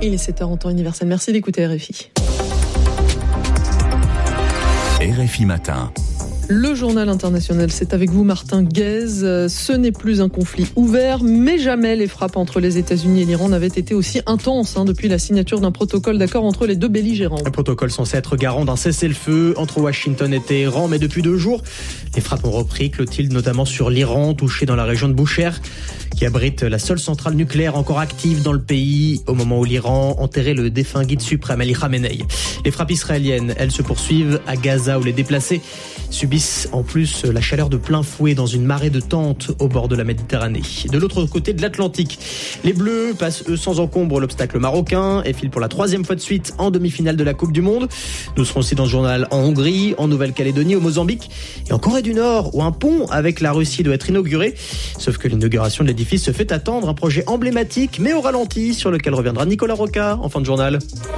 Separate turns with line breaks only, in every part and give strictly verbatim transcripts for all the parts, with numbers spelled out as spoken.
Il est sept heures en temps universel. Merci d'écouter R F I.
R F I Matin.
Le journal international, c'est avec vous Martin Guez. Ce n'est plus un conflit ouvert, mais jamais les frappes entre les États-Unis et l'Iran n'avaient été aussi intenses hein, depuis la signature d'un protocole d'accord entre les deux belligérants.
Un protocole censé être garant d'un cessez-le-feu entre Washington et Téhéran, mais depuis deux jours, les frappes ont repris. Clotilde, notamment sur l'Iran, touché dans la région de Boucher, qui abrite la seule centrale nucléaire encore active dans le pays, au moment où l'Iran enterrait le défunt guide suprême Ali Khamenei. Les frappes israéliennes, elles se poursuivent à Gaza, où les déplacés subissent en plus la chaleur de plein fouet dans une marée de tentes au bord de la Méditerranée. De l'autre côté de l'Atlantique, les Bleus passent eux sans encombre l'obstacle marocain et filent pour la troisième fois de suite en demi-finale de la Coupe du Monde. Nous serons aussi dans ce journal en Hongrie, en Nouvelle-Calédonie, au Mozambique et en Corée du Nord, où un pont avec la Russie doit être inauguré. Sauf que l'inauguration de l'édifice se fait attendre, un projet emblématique mais au ralenti sur lequel reviendra Nicolas Roca en fin de journal.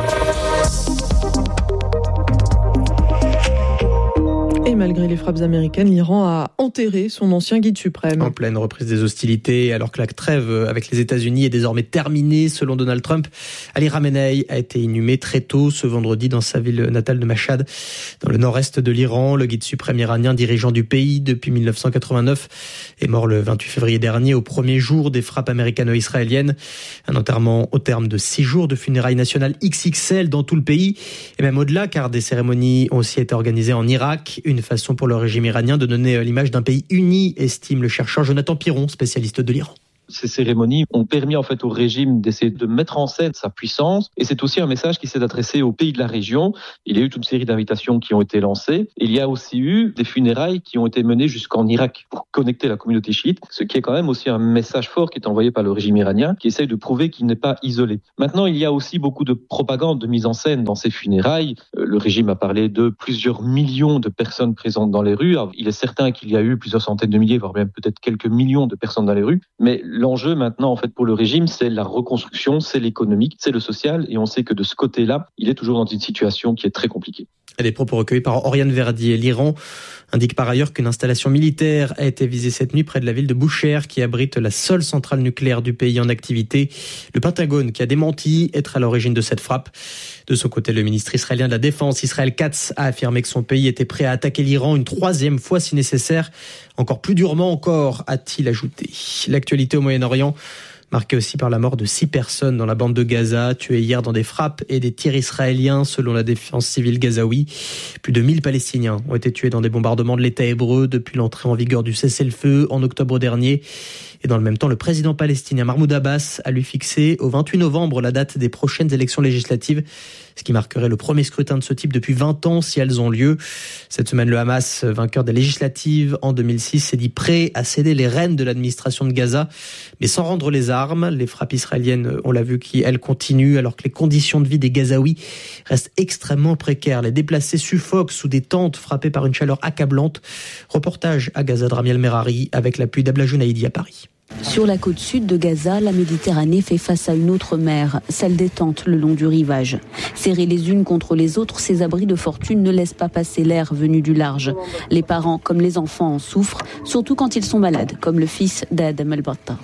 Et malgré les frappes américaines, l'Iran a enterré son ancien guide suprême.
En pleine reprise des hostilités, alors que la trêve avec les États-Unis est désormais terminée, selon Donald Trump, Ali Khamenei a été inhumé très tôt ce vendredi dans sa ville natale de Mashhad, dans le nord-est de l'Iran. Le guide suprême iranien, dirigeant du pays depuis mille neuf cent quatre-vingt-neuf, est mort le vingt-huit février dernier, au premier jour des frappes américano-israéliennes. Un enterrement au terme de six jours de funérailles nationales X X L dans tout le pays, et même au-delà, car des cérémonies ont aussi été organisées en Irak. Une façon pour le régime iranien de donner l'image d'un pays uni, estime le chercheur Jonathan Piron, spécialiste de l'Iran.
Ces cérémonies ont permis en fait au régime d'essayer de mettre en scène sa puissance, et c'est aussi un message qui s'est adressé aux pays de la région. Il y a eu toute une série d'invitations qui ont été lancées. Il y a aussi eu des funérailles qui ont été menées jusqu'en Irak pour connecter la communauté chiite, ce qui est quand même aussi un message fort qui est envoyé par le régime iranien, qui essaye de prouver qu'il n'est pas isolé. Maintenant, il y a aussi beaucoup de propagande, de mise en scène dans ces funérailles. Le régime a parlé de plusieurs millions de personnes présentes dans les rues. Alors, il est certain qu'il y a eu plusieurs centaines de milliers, voire même peut-être quelques millions de personnes dans les rues, mais l'enjeu maintenant, en fait, pour le régime, c'est la reconstruction, c'est l'économique, c'est le social, et on sait que de ce côté-là, il est toujours dans une situation qui est très compliquée.
Des propos recueillis par Oriane Verdier. L'Iran indique par ailleurs qu'une installation militaire a été visée cette nuit près de la ville de Boucher, qui abrite la seule centrale nucléaire du pays en activité. Le Pentagone qui a démenti être à l'origine de cette frappe. De son côté, le ministre israélien de la Défense, Israël Katz, a affirmé que son pays était prêt à attaquer l'Iran une troisième fois si nécessaire. Encore plus durement encore, a-t-il ajouté. L'actualité au Moyen-Orient, marqué aussi par la mort de six personnes dans la bande de Gaza, tuées hier dans des frappes et des tirs israéliens selon la défense civile gazaoui. Plus de mille Palestiniens ont été tués dans des bombardements de l'État hébreu depuis l'entrée en vigueur du cessez-le-feu en octobre dernier. Et dans le même temps, le président palestinien Mahmoud Abbas a lui fixé au vingt-huit novembre la date des prochaines élections législatives, ce qui marquerait le premier scrutin de ce type depuis vingt ans si elles ont lieu. Cette semaine, le Hamas, vainqueur des législatives en deux mille six, s'est dit prêt à céder les rênes de l'administration de Gaza, mais sans rendre les armes. Les frappes israéliennes, on l'a vu, qui elles continuent alors que les conditions de vie des Gazaouis restent extrêmement précaires. Les déplacés suffoquent sous des tentes frappées par une chaleur accablante. Reportage à Gaza de Rami El Merari avec l'appui d'Abla Junaïdi à Paris.
Sur la côte sud de Gaza, la Méditerranée fait face à une autre mer, celle des tentes le long du rivage. Serrées les unes contre les autres, ces abris de fortune ne laissent pas passer l'air venu du large. Les parents comme les enfants en souffrent, surtout quand ils sont malades, comme le fils d'Adam El-Batta.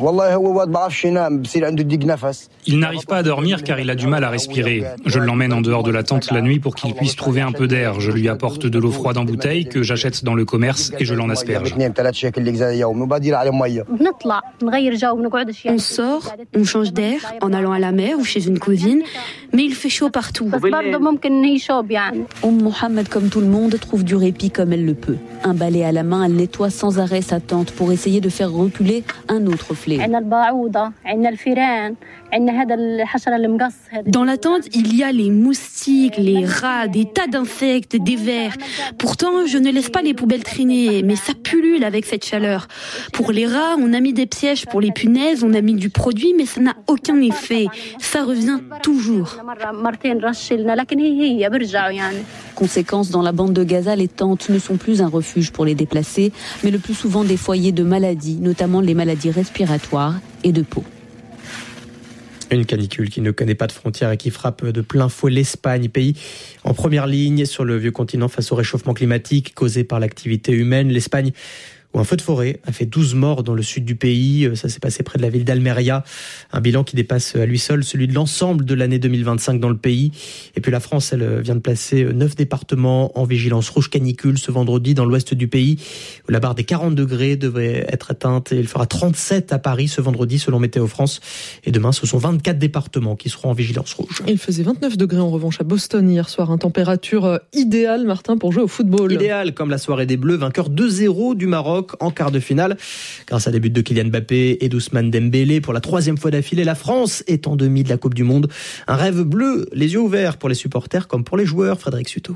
Il n'arrive pas à dormir car il a du mal à respirer. Je l'emmène en dehors de la tente la nuit pour qu'il puisse trouver un peu d'air. Je lui apporte de l'eau froide en bouteille que j'achète dans le commerce et je l'en asperge.
On sort, on change d'air en allant à la mer ou chez une cousine, mais il fait chaud partout.
Oum Mohamed, comme tout le monde, trouve du répit comme elle le peut. Un balai à la main, elle nettoie sans arrêt sa tente pour essayer de faire reculer un autre fléau.
Dans la tente, il y a les moustiques, les rats, des tas d'insectes, des vers. Pourtant, je ne laisse pas les poubelles traîner, mais ça pullule avec cette chaleur. Pour les rats, on a mis des pièges. Pour les punaises, on a mis du produit, mais ça n'a aucun effet. Ça revient toujours.
Conséquence, dans la bande de Gaza, les tentes ne sont plus un refuge pour les déplacés, mais le plus souvent des foyers de maladies, notamment les maladies respiratoires et de peau.
Une canicule qui ne connaît pas de frontières et qui frappe de plein fouet l'Espagne, pays en première ligne sur le vieux continent face au réchauffement climatique causé par l'activité humaine. L'Espagne où un feu de forêt a fait douze morts dans le sud du pays. Ça s'est passé près de la ville d'Almeria. Un bilan qui dépasse à lui seul celui de l'ensemble de l'année deux mille vingt-cinq dans le pays. Et puis la France, elle vient de placer neuf départements en vigilance rouge canicule ce vendredi dans l'ouest du pays, où la barre des quarante degrés devrait être atteinte. Et il fera trente-sept à Paris ce vendredi selon Météo France. Et demain, ce sont vingt-quatre départements qui seront en vigilance rouge.
Il faisait vingt-neuf degrés en revanche à Boston hier soir. Une température idéale, Martin, pour jouer au football.
Idéal, comme la soirée des Bleus, vainqueur deux zéro du Maroc en quart de finale. Grâce à des buts de Kylian Mbappé et d'Ousmane Dembélé, pour la troisième fois d'affilée, la France est en demi de la Coupe du Monde. Un rêve bleu, les yeux ouverts pour les supporters comme pour les joueurs. Frédéric Suto.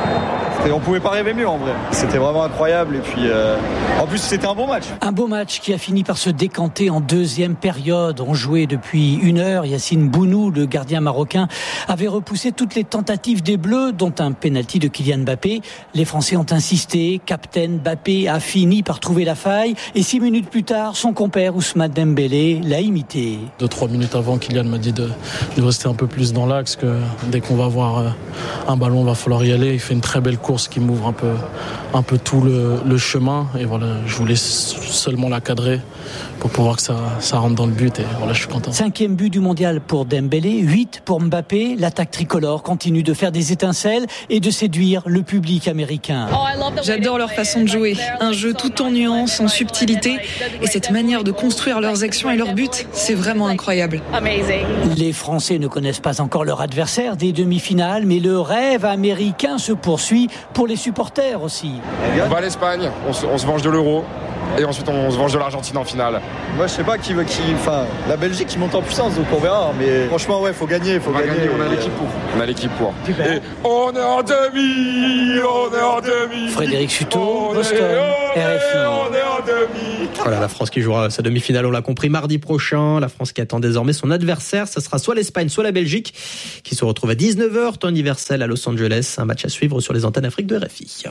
On pouvait pas rêver mieux en vrai. C'était vraiment incroyable et puis euh, en plus c'était un bon match.
Un beau match qui a fini par se décanter en deuxième période. On jouait depuis une heure. Yacine Bounou, le gardien marocain, avait repoussé toutes les tentatives des Bleus, dont un penalty de Kylian Mbappé. Les Français ont insisté. Captain Mbappé a fini par trouver la faille et six minutes plus tard, son compère Ousmane Dembélé l'a imité.
Deux trois minutes avant, Kylian m'a dit de, de rester un peu plus dans l'axe, que dès qu'on va avoir un ballon, il va falloir y aller. Il fait une très belle course qui m'ouvre un peu, un peu tout le, le chemin et voilà, je voulais seulement la cadrer pour pouvoir que ça, ça rentre dans le but et voilà, je suis content.
Cinquième but du mondial pour Dembélé, huit pour Mbappé. L'attaque tricolore continue de faire des étincelles et de séduire le public américain.
J'adore leur façon de jouer, un jeu tout en nuances, en subtilité et cette manière de construire leurs actions et leurs buts, c'est vraiment incroyable.
Les Français ne connaissent pas encore leur adversaire des demi-finales, mais le rêve américain se poursuit pour les supporters aussi.
On va à l'Espagne, on se, on se venge de l'Euro et ensuite on se venge de l'Argentine en finale.
Moi je sais pas qui veut qui. Enfin, la Belgique qui monte en puissance, donc on verra. Mais franchement ouais, faut gagner, faut
on va
gagner.
gagner. On a l'équipe pour. On a l'équipe pour. Et on est en demi, on est en demi.
Frédéric Suto, Boston, R F I.
On est en demi.
Voilà, la France qui jouera sa demi-finale, on l'a compris, mardi prochain. La France qui attend désormais son adversaire, ça sera soit l'Espagne, soit la Belgique, qui se retrouve à dix-neuf heures, temps universel à Los Angeles. Un match à suivre sur les antennes Afrique de R F I.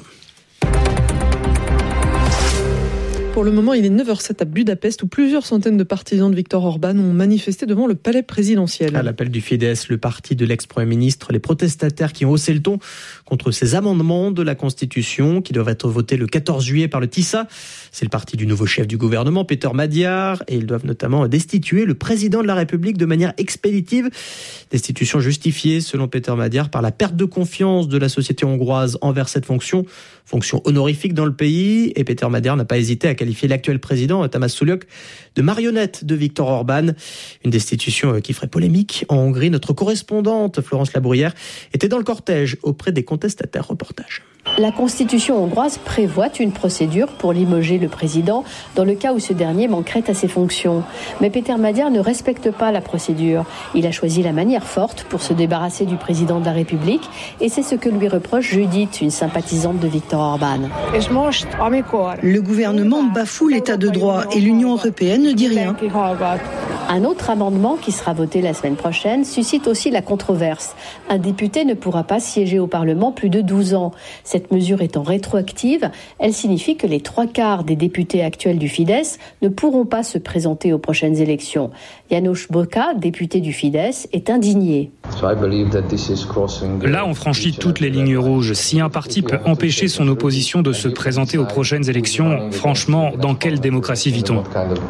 Pour le moment, il est neuf heures zéro sept à Budapest où plusieurs centaines de partisans de Viktor Orban ont manifesté devant le palais présidentiel.
À l'appel du Fidesz, le parti de l'ex-premier ministre, les protestataires qui ont haussé le ton contre ces amendements de la Constitution qui doivent être votés le quatorze juillet par le T I S A. C'est le parti du nouveau chef du gouvernement, Péter Magyar, et ils doivent notamment destituer le président de la République de manière expéditive. Destitution justifiée, selon Péter Magyar, par la perte de confiance de la société hongroise envers cette fonction, fonction honorifique dans le pays. Et Péter Magyar n'a pas hésité à qualifier l'actuel président, Tamás Suluk, de marionnette de Viktor Orban. Une destitution qui ferait polémique en Hongrie. Notre correspondante, Florence Labruyère, était dans le cortège auprès des contestataires. Reportage.
La Constitution hongroise prévoit une procédure pour limoger le président dans le cas où ce dernier manquerait à ses fonctions. Mais Péter Magyar ne respecte pas la procédure. Il a choisi la manière forte pour se débarrasser du président de la République et c'est ce que lui reproche Judith, une sympathisante de Viktor Orban.
Le gouvernement bafoue l'état de droit et l'Union européenne ne dit rien.
Un autre amendement qui sera voté la semaine prochaine suscite aussi la controverse. Un député ne pourra pas siéger au Parlement plus de douze ans. Cette mesure étant rétroactive, elle signifie que les trois quarts des députés actuels du Fidesz ne pourront pas se présenter aux prochaines élections. János Boka, député du Fidesz, est indigné.
Là, on franchit toutes les lignes rouges. Si un parti peut empêcher son opposition de se présenter aux prochaines élections, franchement, dans quelle démocratie vit-on ?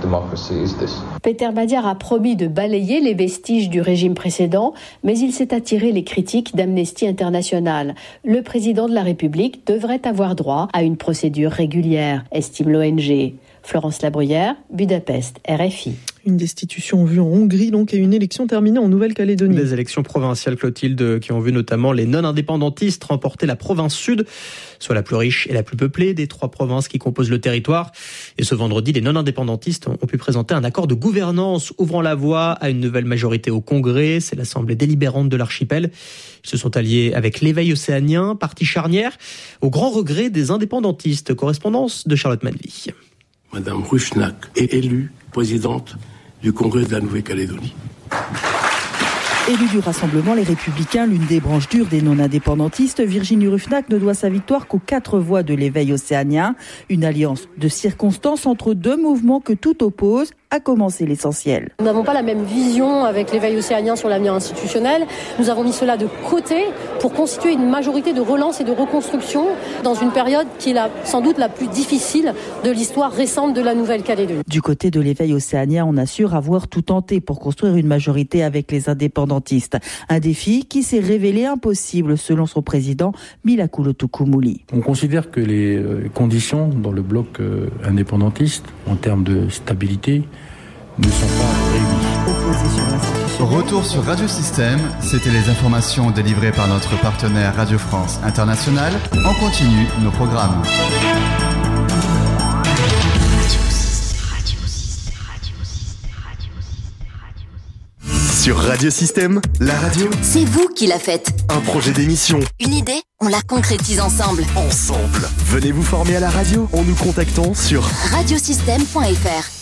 Péter Magyar a promis de balayer les vestiges du régime précédent, mais il s'est attiré les critiques d'Amnesty International. Le président de la République devrait avoir droit à une procédure régulière, estime l'O N G. Florence Labruyère, Budapest, R F I.
Une destitution vue en Hongrie donc et une élection terminée en Nouvelle-Calédonie.
Des élections provinciales, Clotilde, qui ont vu notamment les non-indépendantistes remporter la province sud, soit la plus riche et la plus peuplée des trois provinces qui composent le territoire. Et ce vendredi, les non-indépendantistes ont pu présenter un accord de gouvernance ouvrant la voie à une nouvelle majorité au Congrès. C'est l'Assemblée délibérante de l'archipel. Ils se sont alliés avec l'Éveil océanien, parti charnière, au grand regret des indépendantistes. Correspondance de Charlotte Manvy.
Madame Rusnak est élue présidente du Congrès de la Nouvelle-Calédonie.
Élue du Rassemblement Les Républicains, l'une des branches dures des non-indépendantistes, Virginie Ruffnack ne doit sa victoire qu'aux quatre voix de l'Éveil océanien. Une alliance de circonstances entre deux mouvements que tout oppose, à commencer l'essentiel.
Nous n'avons pas la même vision avec l'éveil océanien sur l'avenir institutionnel. Nous avons mis cela de côté pour constituer une majorité de relance et de reconstruction dans une période qui est la, sans doute la plus difficile de l'histoire récente de la Nouvelle-Calédonie.
Du côté de l'éveil océanien, on assure avoir tout tenté pour construire une majorité avec les indépendantistes. Un défi qui s'est révélé impossible selon son président Milakulo Tukumuli.
On considère que les conditions dans le bloc indépendantiste en termes de stabilité ne sont pas réunies.
Retour sur Radio Système, c'était les informations délivrées par notre partenaire Radio France International. On continue nos programmes.
Sur Radio Système, la radio,
c'est vous qui la faites.
Un projet d'émission,
une idée, on la concrétise ensemble.
Ensemble. Venez vous former à la radio en nous contactant sur
radiosystème point f r.